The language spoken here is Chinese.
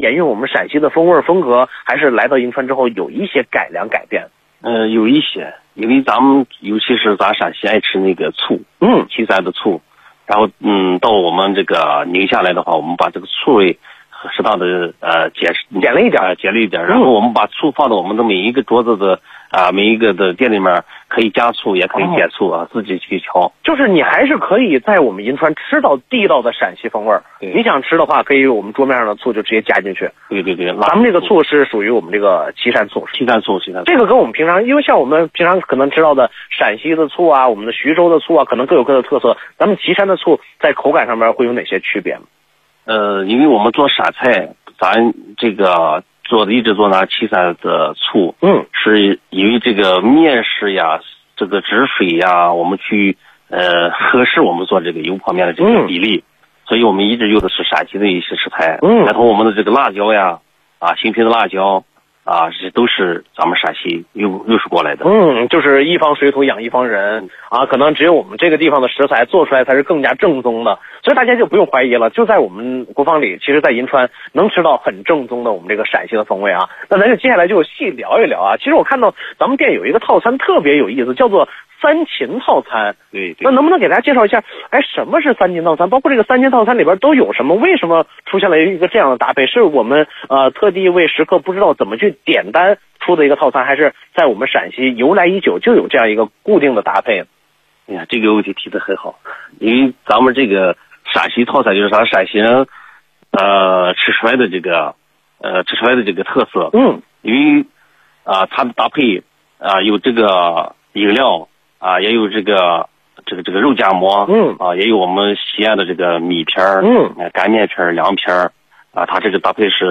沿用我们陕西的风味风格，还是来到银川之后有一些改良改变？ 有一些，因为咱们尤其是咱陕西爱吃那个醋，岐山的醋，然后到我们这个宁夏来的话，我们把这个醋味适当的减了一点，然后我们把醋放到我们的每一个桌子的每一个的店里面，可以加醋也可以减醋自己去调。 就是你还是可以在我们银川吃到地道的陕西风味儿。你想吃的话，可以我们桌面上的醋就直接加进去。 对， 咱们这个醋是属于我们这个岐山醋。 岐山醋。 这个跟我们平常，因为像我们平常可能知道的陕西的醋我们的徐州的醋可能各有各的特色。咱们岐山的醋在口感上面会有哪些区别吗？ 因为我们做陕菜，咱这个一直做拿岐山的醋，是因为这个面食呀，这个汁水呀，我们去合适我们做这个油泡面的这个比例，所以我们一直用的是陕西的一些食材，然后我们的这个辣椒呀，新平的辣椒。这些都是咱们陕西又是过来的。 就是一方水土养一方人可能只有我们这个地方的食材做出来才是更加正宗的，所以大家就不用怀疑了。就在我们国芳里，其实在银川能吃到很正宗的我们这个陕西的风味那咱就接下来就细聊一聊其实我看到咱们店有一个套餐特别有意思，叫做三秦套餐。 对。 那能不能给大家介绍一下，什么是三秦套餐？包括这个三秦套餐里边都有什么？为什么出现了一个这样的搭配？是我们特地为食客不知道怎么去点单出的一个套餐，还是在我们陕西由来已久就有这样一个固定的搭配？ 哎呀，这个问题提得很好，因为咱们这个陕西套餐就是咱陕西人吃出来的这个特色。因为它的搭配有这个饮料也有这个肉夹馍，也有我们西安的这个米片干面片凉片它这个搭配是